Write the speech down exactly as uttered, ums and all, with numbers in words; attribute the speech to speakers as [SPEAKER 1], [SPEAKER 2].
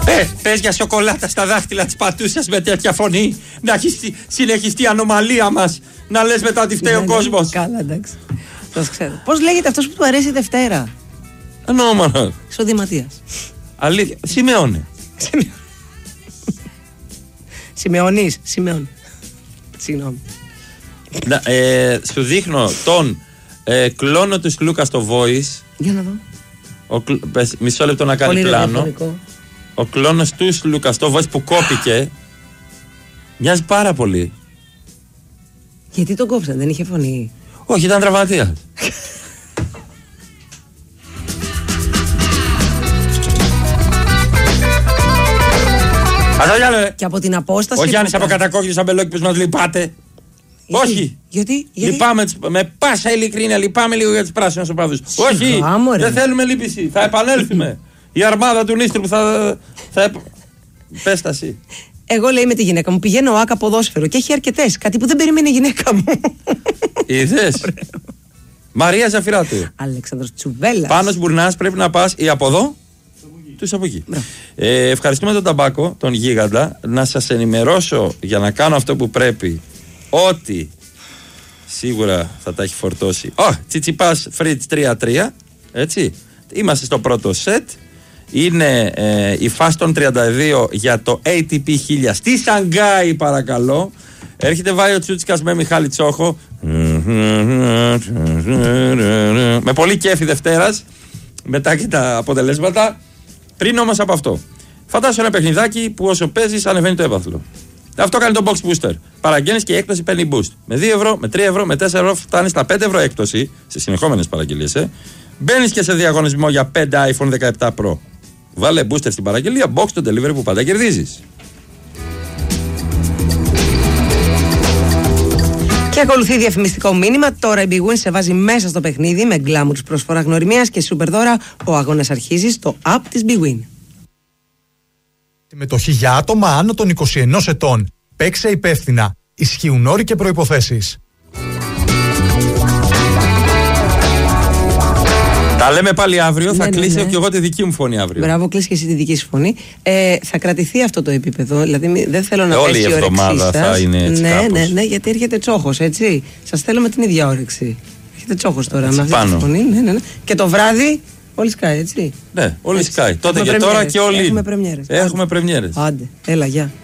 [SPEAKER 1] Ε, πες για σοκολάτα στα δάχτυλα της πατούσας με τέτοια φωνή. Να έχει συνεχιστεί η ανομαλία μας. Να λες μετά ότι φταίει ο κόσμος.
[SPEAKER 2] Καλά, εντάξει. Σας ξέρω. Πώς λέγεται αυτός που του αρέσει η Δευτέρα?
[SPEAKER 1] Ανώμαλο.
[SPEAKER 2] Σωδηματίας.
[SPEAKER 1] Αλήθεια. Σιμεώνε.
[SPEAKER 2] Σιμεωνής. Σιμεών. Συγγνώμη.
[SPEAKER 1] Να, ε, σου δείχνω τον ε, κλόνο του Λούκα στο Voice.
[SPEAKER 2] Για να δω.
[SPEAKER 1] Ο, πες, μισό λεπτό να κάνει
[SPEAKER 2] Πολύ
[SPEAKER 1] πλάνο.
[SPEAKER 2] ραδιοφωνικό.
[SPEAKER 1] Ο κλόνος του Λούκα στο Voice που κόπηκε. Μοιάζει πάρα πολύ.
[SPEAKER 2] Γιατί τον κόψαν, δεν είχε φωνή?
[SPEAKER 1] Όχι, ήταν τραυματίας.
[SPEAKER 2] Και από την απόσταση.
[SPEAKER 1] Ο Γιάννης από κατακόκκινος αμπελόκηπος μας λυπάται.
[SPEAKER 2] Γιατί?
[SPEAKER 1] Όχι.
[SPEAKER 2] Γιατί? Γιατί?
[SPEAKER 1] Λυπάμαι με πάσα ειλικρίνεια, λυπάμαι λίγο για τους πράσινους οπαδούς. Όχι,
[SPEAKER 2] μωρέ.
[SPEAKER 1] δεν θέλουμε λύπηση. Θα επανέλθουμε. Η αρμάδα του Νίστρου που θα. θα... Πες τα εσύ.
[SPEAKER 2] Εγώ, λέει, με τη γυναίκα μου πηγαίνω άκα ποδόσφαιρο και έχει αρκετές. Κάτι που δεν περίμενε η γυναίκα μου.
[SPEAKER 1] Είδες. Μαρία Ζαφυράτου.
[SPEAKER 2] Αλέξανδρος Τσουβέλλας.
[SPEAKER 1] Πάνος Μπουρνάς, πρέπει να πας ή από εδώ. Τους από εκεί. Ε, ευχαριστούμε τον Ταμπάκο, τον Γίγαντα. Να σας ενημερώσω για να κάνω αυτό που πρέπει. Ότι σίγουρα θα τα έχει φορτώσει. Ω, oh, Τσιτσιπάς Φρίτς τρία τρία. Έτσι. Είμαστε στο πρώτο σετ. Είναι ε, η Faston τριάντα δύο για το έι τι πι χίλια στη Σανγκάη, παρακαλώ. Έρχεται Βάιο Τσούτσικας με Μιχάλη Τσόχο. Με πολύ κέφι Δευτέρας. Μετά και τα αποτελέσματα. Πριν όμως από αυτό, φαντάσου ένα παιχνιδάκι που όσο παίζεις ανεβαίνει το έπαθλο. Αυτό κάνει το Box Booster. Παραγγέλνεις και η έκπτωση παίρνει boost. Με δύο ευρώ, με τρία ευρώ, με τέσσερα ευρώ φτάνει στα πέντε ευρώ έκπτωση σε συνεχόμενες παραγγελίες. Ε. Μπαίνεις και σε διαγωνισμό για πέντε άιφον δεκαεπτά Pro. Βάλε booster στην παραγγελία, box το delivery που πάντα κερδίζεις.
[SPEAKER 2] Και ακολουθεί διαφημιστικό μήνυμα. Τώρα η Big Win σε βάζει μέσα στο παιχνίδι με γκλάμουρς προσφορά γνωριμίας και σούπερ δώρα. Ο αγώνας αρχίζει στο app της Big Win.
[SPEAKER 3] Συμμετοχή για άτομα άνω των είκοσι ενός ετών. Παίξε υπεύθυνα. Ισχύουν όροι και προϋποθέσεις.
[SPEAKER 1] Τα λέμε πάλι αύριο.
[SPEAKER 2] Ναι,
[SPEAKER 1] θα
[SPEAKER 2] ναι,
[SPEAKER 1] κλείσω
[SPEAKER 2] ναι.
[SPEAKER 1] και εγώ τη δική μου φωνή αύριο.
[SPEAKER 2] Μπράβο, κλείσει και εσύ τη δική σου φωνή. Ε, θα κρατηθεί αυτό το επίπεδο. Δηλαδή, μη- δεν θέλω να
[SPEAKER 1] Όλη
[SPEAKER 2] πέσει
[SPEAKER 1] η
[SPEAKER 2] η όρεξή
[SPEAKER 1] εβδομάδα θα
[SPEAKER 2] σας.
[SPEAKER 1] είναι έτσι
[SPEAKER 2] Ναι,
[SPEAKER 1] κάπως.
[SPEAKER 2] ναι, ναι, γιατί έρχεται Τσόχος, έτσι. Σας θέλω με την ίδια όρεξη. Έρχεται Τσόχος τώρα
[SPEAKER 1] Έτσι,
[SPEAKER 2] με αυτή
[SPEAKER 1] πάνω.
[SPEAKER 2] τη φωνή. Ναι, ναι, ναι. Και το βράδυ, όλοι σκάει, έτσι.
[SPEAKER 1] Ναι, όλοι
[SPEAKER 2] Έτσι.
[SPEAKER 1] σκάει. Τότε
[SPEAKER 2] Έχουμε
[SPEAKER 1] και τώρα
[SPEAKER 2] πρεμιέρες.
[SPEAKER 1] και όλοι.
[SPEAKER 2] Έχουμε πρεμιέρες.
[SPEAKER 1] Έχουμε πρεμιέρες.
[SPEAKER 2] Άντε, έλα, γεια.